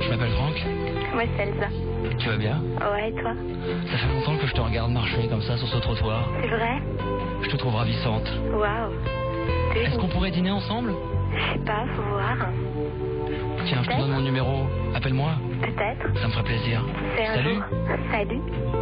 je m'appelle Franck. Moi, c'est Elsa. Tu vas bien? Ouais, et toi? Ça fait longtemps que je te regarde marcher comme ça sur ce trottoir. C'est vrai? Je te trouve ravissante. Waouh. Est-ce qu'on pourrait dîner ensemble? Je sais pas, faut voir. Tiens, je te donne mon numéro. Appelle-moi. Peut-être. Ça me ferait plaisir. C'est un Salut. jour. Salut.